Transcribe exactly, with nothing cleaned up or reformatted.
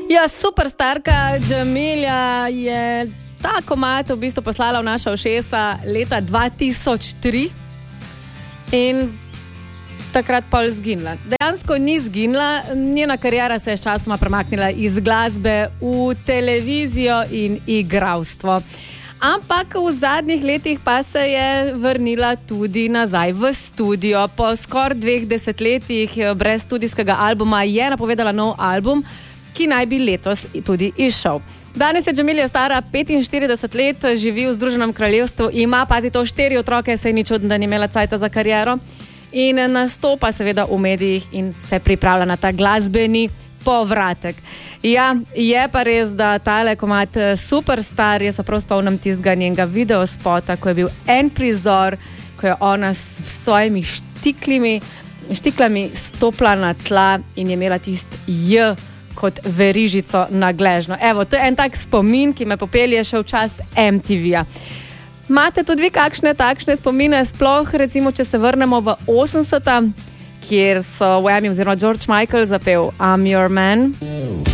Ja, superstarka Džemilja je ta komad v bistvu poslala v naša ušesa leta dva tisoč tri in takrat pol zginila. Dejansko ni zginila, njena kariera se je sčasoma premaknila iz glasbe v televizijo in igralstvo. Ampak v zadnjih letih pa se je vrnila tudi nazaj v studio. Po skoraj dveh desetletjih brez studijskega albuma je napovedala nov album, ki naj bi letos tudi izšel. Danes je Džemilja stara petinštirideset let, živi v Združenem kraljestvu, ima, pazi to, štiri otroke, saj ni čudno, da ni imela cajta za kariero, in nastopa seveda v medijih in se pripravlja na ta glasbeni povratek. Ja, je pa res, da tale komad Superstar je se prav spomnim tistega njenega videospota, ko je bil en prizor, ko je ona s svojimi štiklimi, štiklami stopla na tla in je imela tist J kot verižico na gležno. Evo, to je en tak spomin, ki me popelje še v čas M T V-ja. Imate tudi vi kakšne takšne spomine, sploh recimo, če se vrnemo v osemdeseta, kjer so Wham oziroma George Michael zapel I'm Your Man.